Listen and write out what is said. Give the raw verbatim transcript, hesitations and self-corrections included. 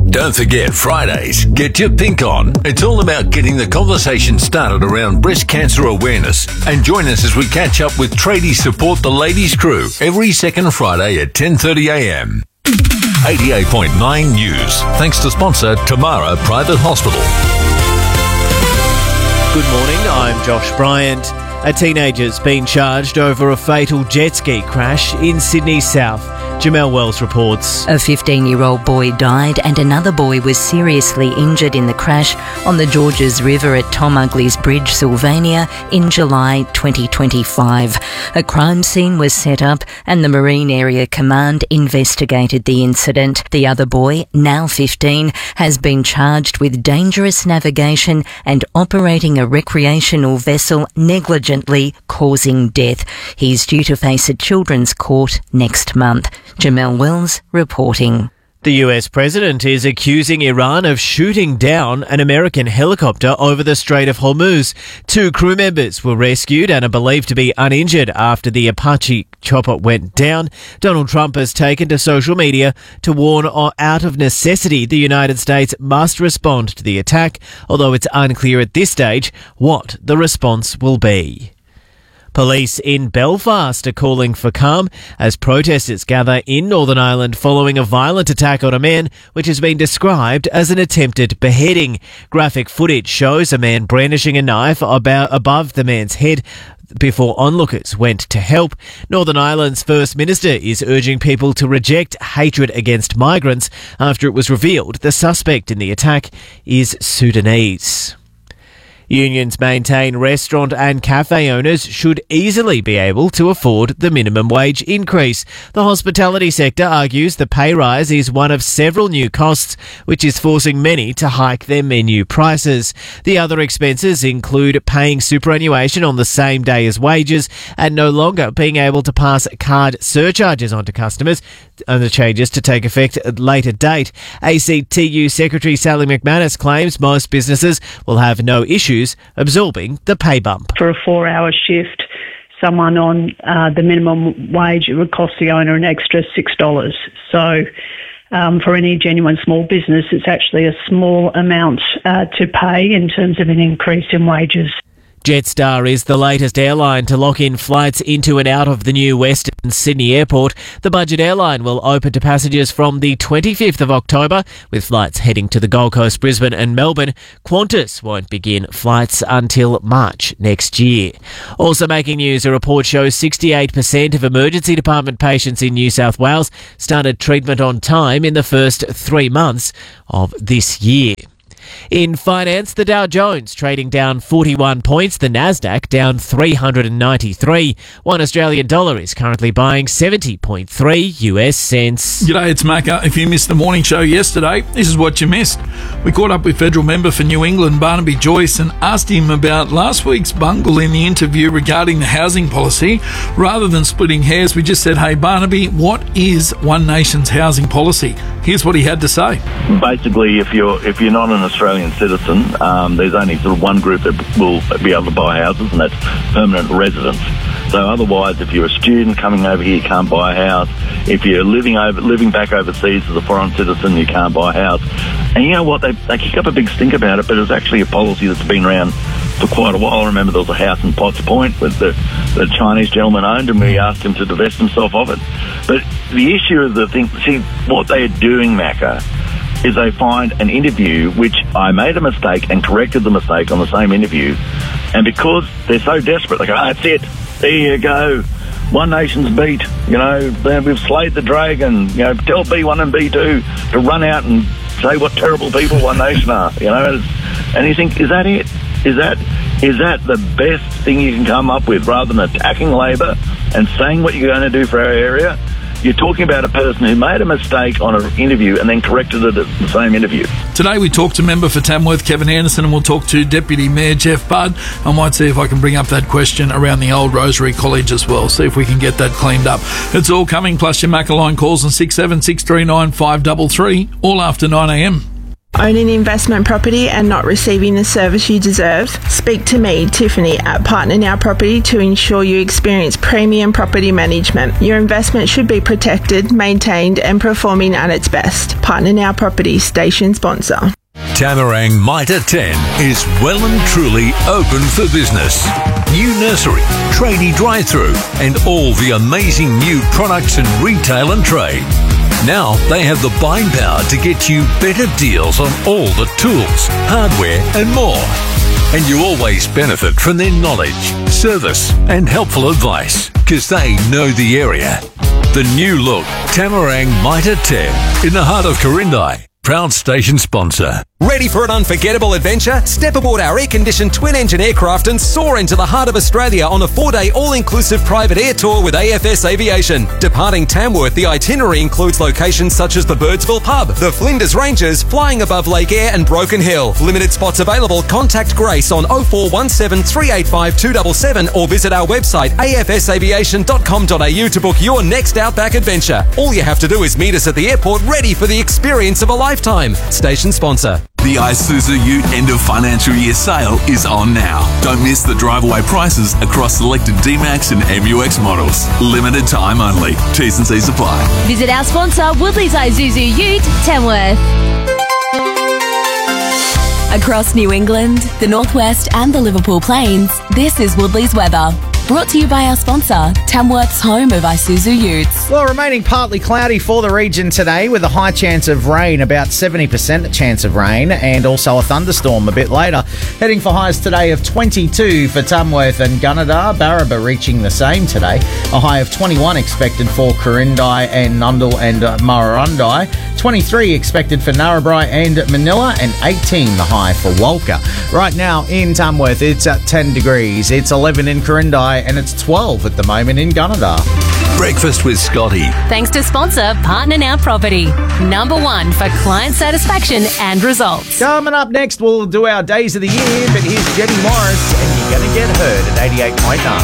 Don't forget Fridays, get your pink on. It's all about getting the conversation started around breast cancer awareness. And join us as we catch up with Tradies Support the Ladies Crew every second Friday at ten thirty a m. eighty-eight point nine News. Thanks to sponsor Tamara Private Hospital. Good morning, I'm Josh Bryant. A teenager's been charged over a fatal jet ski crash in Sydney South. Jamelle Wells reports. A fifteen-year-old boy died and another boy was seriously injured in the crash on the Georges River at Tom Ugley's Bridge, Sylvania, in July twenty twenty-five. A crime scene was set up and the Marine Area Command investigated the incident. The other boy, now fifteen, has been charged with dangerous navigation and operating a recreational vessel negligently causing death. He's due to face a children's court next month. Jamelle Wells reporting. The U S president is accusing Iran of shooting down an American helicopter over the Strait of Hormuz. Two crew members were rescued and are believed to be uninjured after the Apache chopper went down. Donald Trump has taken to social media to warn out of necessity the United States must respond to the attack, although it's unclear at this stage what the response will be. Police in Belfast are calling for calm as protesters gather in Northern Ireland following a violent attack on a man which has been described as an attempted beheading. Graphic footage shows a man brandishing a knife about above the man's head before onlookers went to help. Northern Ireland's First Minister is urging people to reject hatred against migrants after it was revealed the suspect in the attack is Sudanese. Unions maintain restaurant and cafe owners should easily be able to afford the minimum wage increase. The hospitality sector argues the pay rise is one of several new costs, which is forcing many to hike their menu prices. The other expenses include paying superannuation on the same day as wages and no longer being able to pass card surcharges onto customers, and the changes to take effect at a later date. A C T U Secretary Sally McManus claims most businesses will have no issues absorbing the pay bump. For a four-hour shift, someone on uh, the minimum wage, it would cost the owner an extra six dollars. So um, for any genuine small business, it's actually a small amount uh, to pay in terms of an increase in wages. Jetstar is the latest airline to lock in flights into and out of the new Western Sydney Airport. The budget airline will open to passengers from the twenty-fifth of October, with flights heading to the Gold Coast, Brisbane and Melbourne. Qantas won't begin flights until March next year. Also making news, a report shows sixty-eight percent of emergency department patients in New South Wales started treatment on time in the first three months of this year. In finance, the Dow Jones trading down forty-one points, the Nasdaq down three hundred ninety-three. One Australian dollar is currently buying seventy point three U S cents. G'day, it's Macca. If you missed the morning show yesterday, this is what you missed. We caught up with federal member for New England, Barnaby Joyce, and asked him about last week's bungle in the interview regarding the housing policy. Rather than splitting hairs, we just said, hey, Barnaby, what is One Nation's housing policy? Here's what he had to say. Basically, if you're if you're not an Australian citizen, um, there's only sort of one group that will be able to buy houses, and that's permanent residents. So otherwise, if you're a student coming over here, you can't buy a house. If you're living over living back overseas as a foreign citizen, you can't buy a house. And you know what? They they kick up a big stink about it, but it's actually a policy that's been around for quite a while. I remember there was a house in Potts Point that the, the Chinese gentleman owned, and we asked him to divest himself of it. But the issue of the thing, see, what they're doing, Macca, is they find an interview which I made a mistake and corrected the mistake on the same interview. And because they're so desperate, they go, oh, that's it. There you go. One Nation's beat. You know, we've slayed the dragon. You know, tell B one and B two to run out and say what terrible people One Nation are. You know, and you think, is that it? Is that is that the best thing you can come up with, rather than attacking Labor and saying what you're going to do for our area? You're talking about a person who made a mistake on an interview and then corrected it at the same interview. Today we talked to member for Tamworth, Kevin Anderson, and we'll talk to Deputy Mayor Jeff Budd. I might see if I can bring up that question around the old Rosary College as well, see if we can get that cleaned up. It's all coming, plus your Macca line calls on six seven six three nine five three three, all after nine a m. Owning investment property and not receiving the service you deserve? Speak to me, Tiffany, at Partner Now Property to ensure you experience premium property management. Your investment should be protected, maintained and performing at its best. Partner Now Property, station sponsor. Tamarang Mitre ten is well and truly open for business. New nursery, tradie drive-through and all the amazing new products in retail and trade. Now they have the buying power to get you better deals on all the tools, hardware and more. And you always benefit from their knowledge, service and helpful advice because they know the area. The new look Tamarang Mitre ten in the heart of Corindai. Proud station sponsor. Ready for an unforgettable adventure? Step aboard our air-conditioned twin-engine aircraft and soar into the heart of Australia on a four-day all-inclusive private air tour with A F S Aviation. Departing Tamworth, the itinerary includes locations such as the Birdsville Pub, the Flinders Ranges, flying above Lake Eyre and Broken Hill. Limited spots available. Contact Grace on oh four one seven, three eight five, two seven seven or visit our website a f s aviation dot com dot a u to book your next outback adventure. All you have to do is meet us at the airport ready for the experience of a lifetime. Station sponsor. The Isuzu Ute end of financial year sale is on now. Don't miss the drive-away prices across selected D-Max and M U X models. Limited time only. T's and C's apply. Visit our sponsor, Woodley's Isuzu Ute, Tamworth. Across New England, the Northwest and the Liverpool Plains, this is Woodley's weather. Brought to you by our sponsor, Tamworth's home of Isuzu Utes. Well, remaining partly cloudy for the region today with a high chance of rain, about seventy percent chance of rain, and also a thunderstorm a bit later. Heading for highs today of twenty-two for Tamworth and Gunnedah, Barraba reaching the same today. A high of twenty-one expected for Corindai and Nundle and uh, Murrurundi. twenty-three expected for Narrabri and Manila, and eighteen the high for Walker. Right now in Tamworth, it's at ten degrees. It's eleven in Corindai, and it's twelve at the moment in Gunnedah. Breakfast with Scotty. Thanks to sponsor Partner Now Property. Number one for client satisfaction and results. Coming up next, we'll do our Days of the Year, but here's Jenny Morris, and you're going to get heard at eighty-eight point nine.